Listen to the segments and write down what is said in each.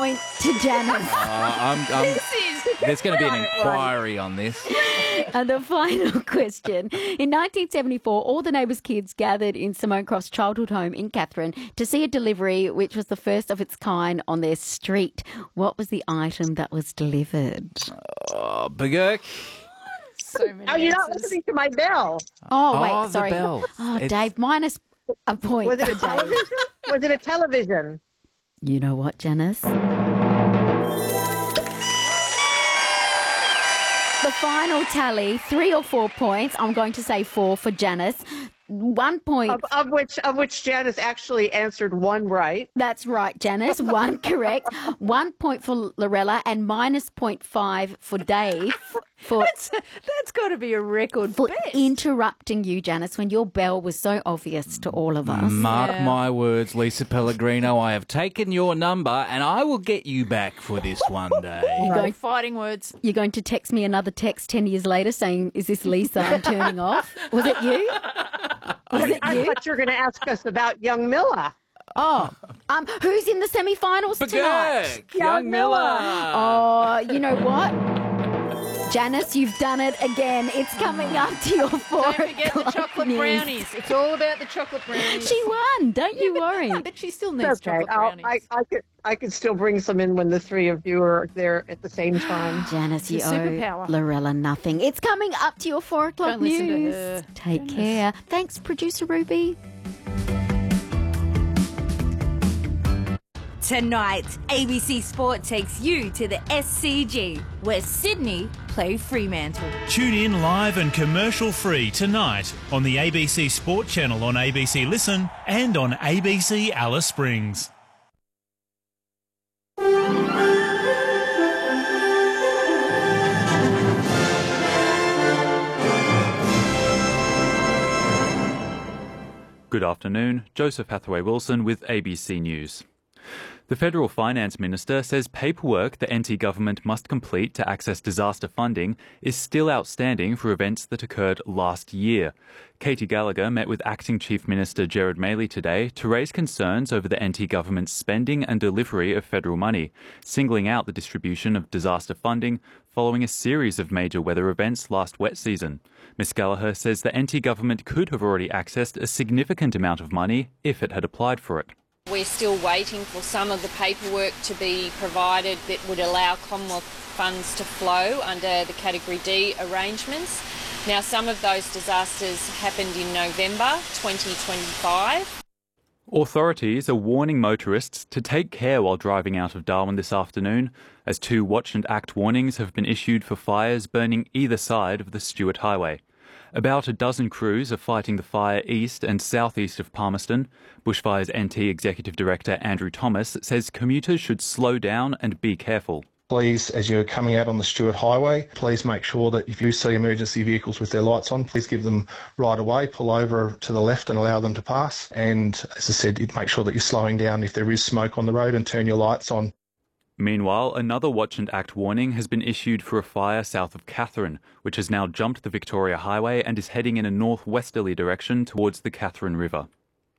point to Janice. There's going to be an inquiry on this. And the final question. In 1974, all the neighbours' kids gathered in Simone Croft's childhood home in Katherine to see a delivery which was the first of its kind on their street. What was the item that was delivered? Begurk. So many Oh, you're not answers. listening to my bell. Oh, wait, the sorry. bell. Oh, It's- Dave, minus a point. Was it a for Dave. television? Was it a television? You know what, Janice? The final tally, 3 or 4 points. I'm going to say 4 for Janice. 1 point. Of which Janice actually answered one right. That's right, Janice. 1 correct. 1 point for Lorella and minus 0.5 for Dave for That's got to be a record for best. interrupting you, Janice, when your bell was so obvious to all of us. Mark my words, Lisa Pellegrino. I have taken your number and I will get you back for this one day. No fighting words. You're going to text me another text 10 years later saying, is this Lisa? I'm turning off. Was it you? Was it I you? thought you were going to ask us about young Miller. Oh, who's in the semi-finals tonight? Begurk, young Miller. Oh, you know what? Janice, you've done it again. It's coming up to your 4 Don't forget the o'clock chocolate news. brownies. It's all about the chocolate brownies. She won. Don't you worry. But she still needs Okay, chocolate brownies. I could still bring some in when the three of you are there at the same time. Janice, you It's owe a superpower. Lorella nothing. It's coming up to your 4 o'clock Don't listen to news. her. Take care. Thanks, producer Ruby. Tonight, ABC Sport takes you to the SCG, where Sydney play Fremantle. Tune in live and commercial free tonight on the ABC Sport channel on ABC Listen and on ABC Alice Springs. Good afternoon, Joseph Hathaway-Wilson with ABC News. The Federal Finance Minister says paperwork the NT government must complete to access disaster funding is still outstanding for events that occurred last year. Katie Gallagher met with Acting Chief Minister Gerard Maley today to raise concerns over the NT government's spending and delivery of federal money, singling out the distribution of disaster funding following a series of major weather events last wet season. Ms Gallagher says the NT government could have already accessed a significant amount of money if it had applied for it. We're still waiting for some of the paperwork to be provided that would allow Commonwealth funds to flow under the Category D arrangements. Now, some of those disasters happened in November 2025. Authorities are warning motorists to take care while driving out of Darwin this afternoon, as 2 watch and act warnings have been issued for fires burning either side of the Stewart Highway. About a dozen crews are fighting the fire east and southeast of Palmerston. Bushfires NT Executive Director Andrew Thomas says commuters should slow down and be careful. Please, as you're coming out on the Stewart Highway, please make sure that if you see emergency vehicles with their lights on, please give them right away, pull over to the left and allow them to pass. And as I said, make sure that you're slowing down if there is smoke on the road and turn your lights on. Meanwhile, another watch and act warning has been issued for a fire south of Katherine, which has now jumped the Victoria Highway and is heading in a northwesterly direction towards the Katherine River.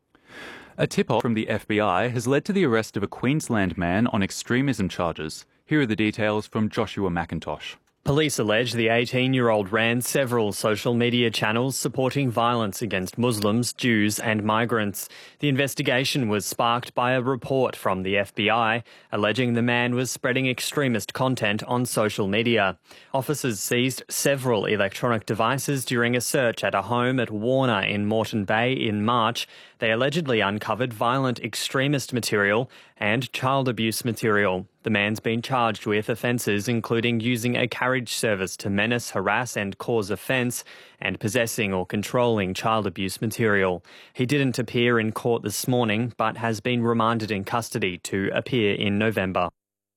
A tip-off from the FBI has led to the arrest of a Queensland man on extremism charges. Here are the details from Joshua McIntosh. Police allege the 18-year-old ran several social media channels supporting violence against Muslims, Jews and migrants. The investigation was sparked by a report from the FBI alleging the man was spreading extremist content on social media. Officers seized several electronic devices during a search at a home at Warner in Moreton Bay in March. They allegedly uncovered violent extremist material and child abuse material. The man's been charged with offences including using a carriage service to menace, harass and cause offence and possessing or controlling child abuse material. He didn't appear in court this morning but has been remanded in custody to appear in November.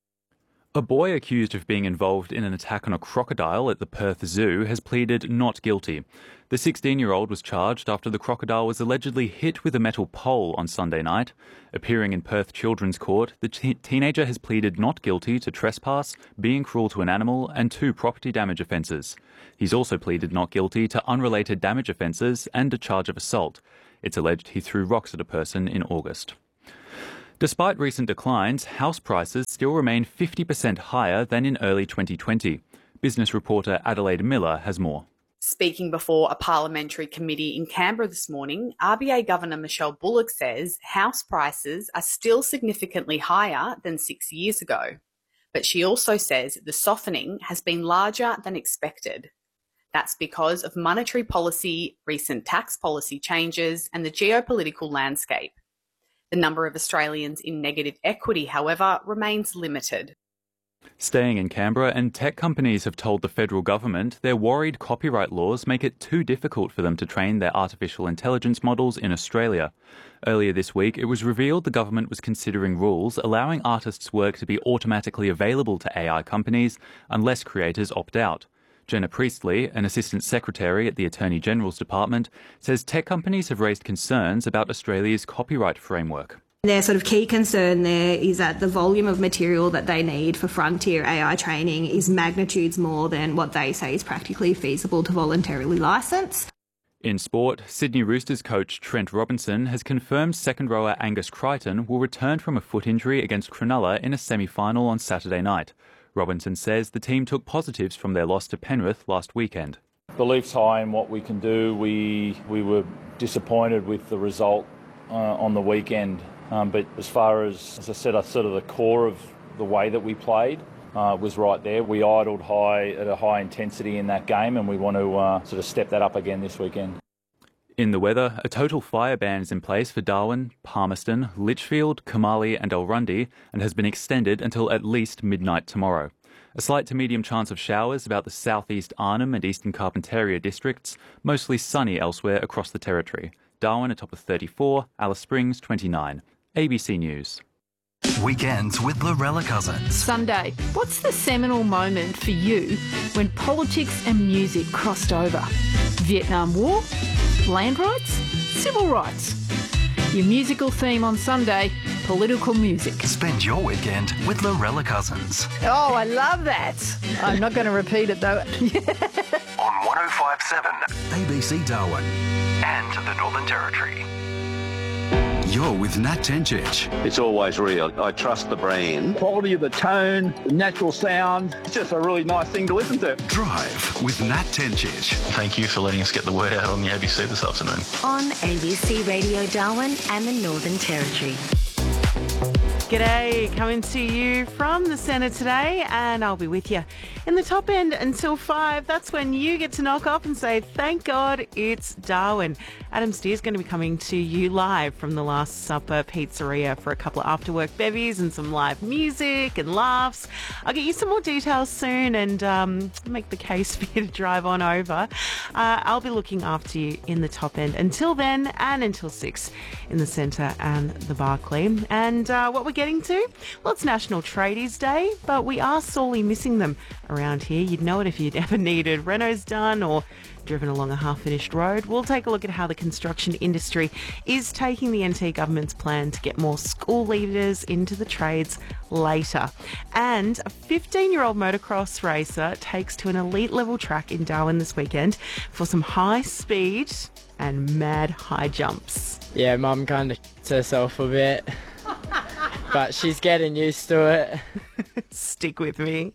A boy accused of being involved in an attack on a crocodile at the Perth Zoo has pleaded not guilty. The 16-year-old was charged after the crocodile was allegedly hit with a metal pole on Sunday night. Appearing in Perth Children's Court, the teenager has pleaded not guilty to trespass, being cruel to an animal and 2 property damage offences. He's also pleaded not guilty to unrelated damage offences and a charge of assault. It's alleged he threw rocks at a person in August. Despite recent declines, house prices still remain 50% higher than in early 2020. Business reporter Adelaide Miller has more. Speaking before a parliamentary committee in Canberra this morning, RBA Governor Michelle Bullock says house prices are still significantly higher than 6 years ago. But she also says the softening has been larger than expected. That's because of monetary policy, recent tax policy changes, and the geopolitical landscape. The number of Australians in negative equity, however, remains limited. Staying in Canberra, and tech companies have told the federal government they're worried copyright laws make it too difficult for them to train their artificial intelligence models in Australia. Earlier this week, it was revealed the government was considering rules allowing artists' work to be automatically available to AI companies unless creators opt out. Jenna Priestley, an assistant secretary at the Attorney General's Department, says tech companies have raised concerns about Australia's copyright framework. Their sort of key concern there is that the volume of material that they need for frontier AI training is magnitudes more than what they say is practically feasible to voluntarily license. In sport, Sydney Roosters coach Trent Robinson has confirmed second rower Angus Crichton will return from a foot injury against Cronulla in a semi-final on Saturday night. Robinson says the team took positives from their loss to Penrith last weekend. Belief's high in what we can do. We were disappointed with the result on the weekend. But as far as I said, sort of the core of the way that we played was right there. We idled high at a high intensity in that game, and we want to sort of step that up again this weekend. In the weather, a total fire ban is in place for Darwin, Palmerston, Litchfield, Kamali and Elrundy, and has been extended until at least midnight tomorrow. A slight to medium chance of showers about the southeast Arnhem and eastern Carpentaria districts, mostly sunny elsewhere across the territory. Darwin atop of 34, Alice Springs 29. ABC News. Weekends with Lorella Cousins. Sunday. What's the seminal moment for you when politics and music crossed over? Vietnam War? Land rights? Civil rights? Your musical theme on Sunday, political music. Spend your weekend with Lorella Cousins. Oh, I love that. I'm not going to repeat it though. On 105.7 ABC Darwin and the Northern Territory. You're with Nat Tencic. It's always real. I trust the brand. Quality of the tone, the natural sound. It's just a really nice thing to listen to. Drive with Nat Tencic. Thank you for letting us get the word out on the ABC this afternoon. On ABC Radio Darwin and the Northern Territory. G'day, coming to you from the centre today, and I'll be with you in the top end until 5. That's when you get to knock off and say, thank God it's Darwin. Adam Steer's going to be coming to you live from the Last Supper Pizzeria for a couple of after-work bevies and some live music and laughs. I'll get you some more details soon and make the case for you to drive on over. I'll be looking after you in the top end until then and until 6 in the centre and the Barclay. And what we're getting to? Well, it's National Tradies Day, but we are sorely missing them around here. You'd know it if you'd ever needed renos done or driven along a half-finished road. We'll take a look at how the construction industry is taking the NT government's plan to get more school leaders into the trades later. And a 15-year-old motocross racer takes to an elite level track in Darwin this weekend for some high speed and mad high jumps. Yeah, Mum kind of herself a bit. But she's getting used to it. Stick with me.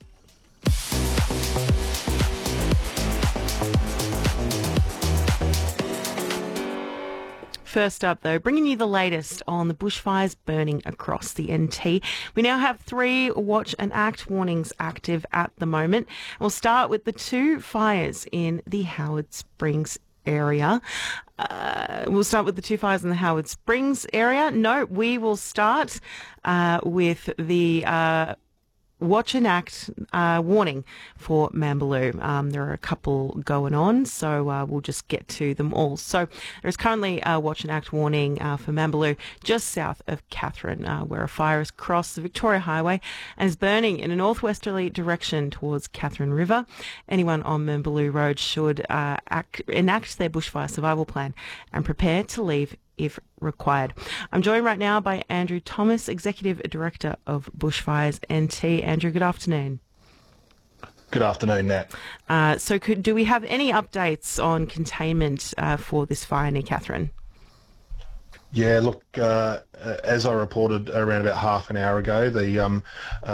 First up, though, bringing you the latest on the bushfires burning across the NT. We now have 3 watch and act warnings active at the moment. We'll start with the 2 fires in the Howard Springs area. We'll start with the 2 fires in the Howard Springs area. No, we will start with the watch and act warning for Mambaloo. There are a couple going on, so we'll just get to them all. So there's currently a watch and act warning for Mambaloo just south of Katherine, where a fire has crossed the Victoria Highway and is burning in a northwesterly direction towards Katherine River. Anyone on Mambaloo Road should enact their bushfire survival plan and prepare to leave if required. I'm joined right now by Andrew Thomas, Executive Director of Bushfires NT. Andrew, good afternoon. Good afternoon, Nat. So do we have any updates on containment for this fire near Katherine? Yeah, look, as I reported around about half an hour ago, the